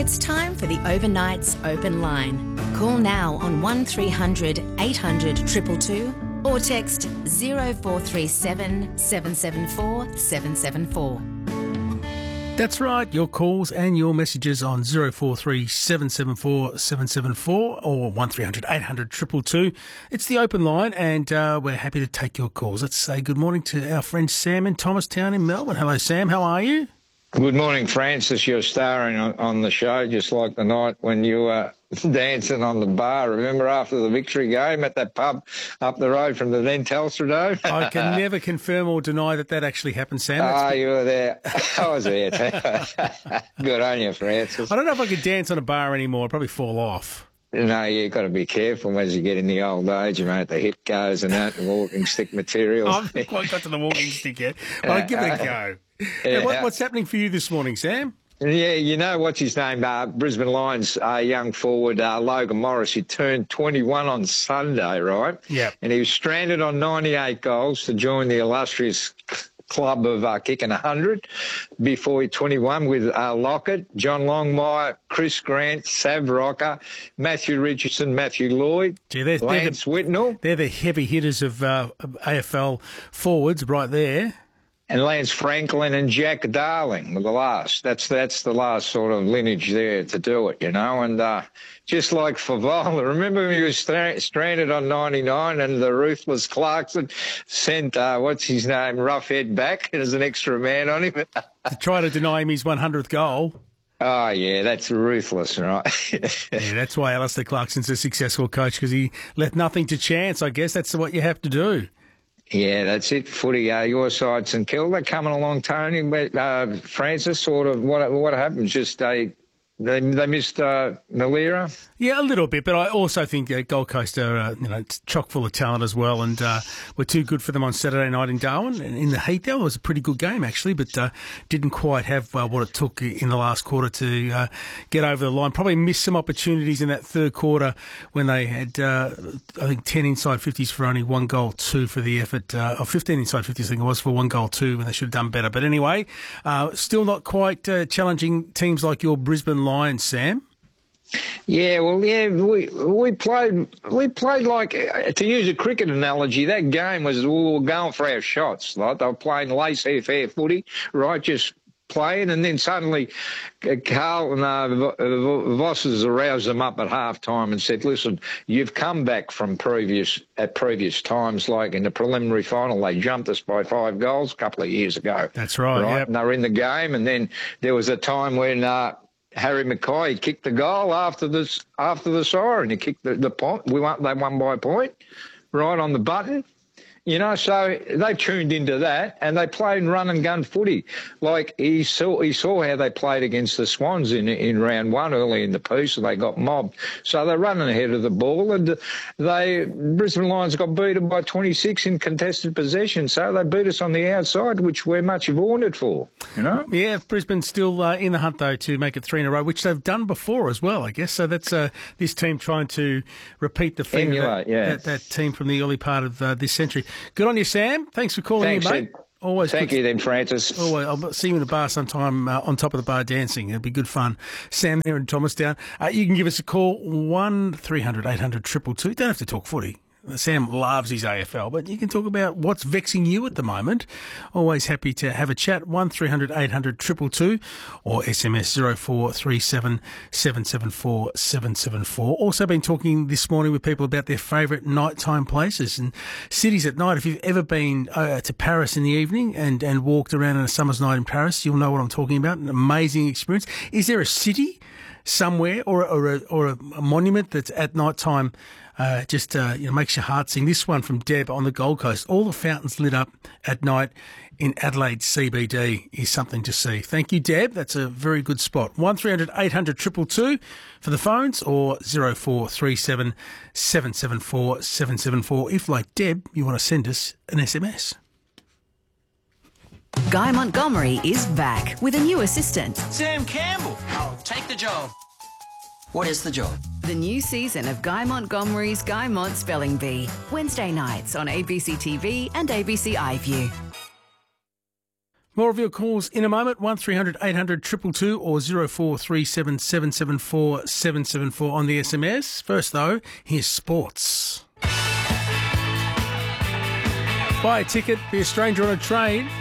It's time for the Overnights Open Line. Call now on 1300 800 222 or text 0437 774 774. That's right, your calls and your messages on 0437 774 774 or 1300 800 222. It's the open line and we're happy to take your calls. Let's say good morning to our friend Sam in Thomastown in Melbourne. Hello Sam, how are you? Good morning, Francis. You're starring on the show just like the night when you were dancing on the bar. Remember after the victory game at that pub up the road from the then Telstra Dome? I can never confirm or deny that actually happened, Sam. You were there. I was there too. Good on you, Francis. I don't know if I could dance on a bar anymore. I'd probably fall off. No, you've got to be careful as you get in the old age, mate. The hip goes and that, the walking stick material. I haven't quite got to the walking stick yet. I'll give it a go. Yeah. What's happening for you this morning, Sam? Yeah, you know, what's his name? Brisbane Lions young forward Logan Morris. He turned 21 on Sunday, right? Yeah. And he was stranded on 98 goals to join the illustrious club of kicking 100 before he 21 with Lockett, John Longmire, Chris Grant, Sav Rocker, Matthew Richardson, Matthew Lloyd, Lance Whitnell. They're the heavy hitters of AFL forwards right there. And Lance Franklin and Jack Darling were the last. That's the last sort of lineage there to do it, you know. And just like Favola, remember when he was stranded on 99 and the ruthless Clarkson sent, what's his name, Roughhead back as an extra man on him? To try to deny him his 100th goal. Oh, yeah, that's ruthless, right? Yeah, that's why Alistair Clarkson's a successful coach, because he left nothing to chance. I guess that's what you have to do. Yeah, that's it. Footy, your side, St Kilda coming along, Tony. But Francis, sort of what happened? Just they missed Malira. Yeah, a little bit, but I also think Gold Coast are chock full of talent as well, and were too good for them on Saturday night in Darwin. And in the heat, that was a pretty good game actually, but didn't quite have what it took in the last quarter to get over the line. Probably missed some opportunities in that third quarter when they had I think 10 inside 50s for only 1 goal 2 for the effort, or 15 inside 50s I think it was for 1 goal 2 when they should have done better. But anyway, still not quite challenging teams like your Brisbane Lions, Sam. Yeah, well, yeah, we played like, to use a cricket analogy, that game was we were going for our shots. Like they were playing laissez-faire footy, right, just playing, and then suddenly Carl and Vosses aroused them up at half-time and said, listen, you've come back from previous times, like in the preliminary final, they jumped us by 5 goals a couple of years ago. That's right, right? Yep. And they were in the game, and then there was a time when Harry McKay kicked the goal after the siren. He kicked the point. They won by a point, right on the button. You know, so they tuned into that and they played run and gun footy. Like he saw how they played against the Swans in round 1 early in the piece, and they got mobbed. So they're running ahead of the ball, and Brisbane Lions got beaten by 26 in contested possession. So they beat us on the outside, which we're much vaunted for. You know. Yeah, Brisbane's still in the hunt though to make it 3 in a row, which they've done before as well, I guess. So that's this team trying to repeat the feat of that team from the early part of this century. Good on you, Sam. Thanks for calling in, mate. Always Thank you then, Francis. Always. I'll see you in the bar sometime on top of the bar dancing. It'll be good fun. Sam there in Thomastown. You can give us a call, 1300 800 222. You don't have to talk footy. Sam loves his AFL, but you can talk about what's vexing you at the moment. Always happy to have a chat. 1300 800 222 or SMS 0437 774 774. Also been talking this morning with people about their favourite nighttime places and cities at night. If you've ever been to Paris in the evening and walked around on a summer's night in Paris, you'll know what I'm talking about. An amazing experience. Is there a city somewhere or a monument that's at night time just makes your heart sing? This one from Deb on the Gold Coast. All the fountains lit up at night in Adelaide CBD is something to see. Thank you, Deb. That's a very good spot. 1300 800 222 for the phones or 0437 774 774 if, like Deb, you want to send us an SMS. Guy Montgomery is back with a new assistant. Sam Campbell. I'll take the job. What is the job? The new season of Guy Montgomery's Guy Mont Spelling Bee. Wednesday nights on ABC TV and ABC iView. More of your calls in a moment. 1300 800 222 or 0437 774 774 on the SMS. First, though, here's sports. Buy a ticket, be a stranger on a train.